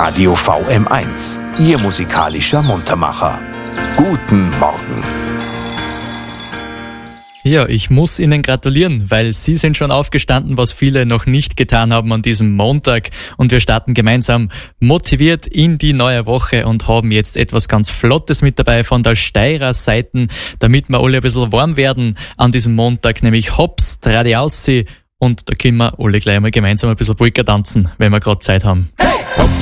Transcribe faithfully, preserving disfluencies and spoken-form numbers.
Radio V M eins, Ihr musikalischer Muntermacher. Guten Morgen. Ja, ich muss Ihnen gratulieren, weil Sie sind schon aufgestanden, was viele noch nicht getan haben an diesem Montag. Und wir starten gemeinsam motiviert in die neue Woche und haben jetzt etwas ganz Flottes mit dabei von der Steirer Seiten, damit wir alle ein bisschen warm werden an diesem Montag, nämlich Hops, Tradi Aussi. Und da können wir alle gleich mal gemeinsam ein bisschen Polka tanzen, wenn wir gerade Zeit haben. Hey! Hops,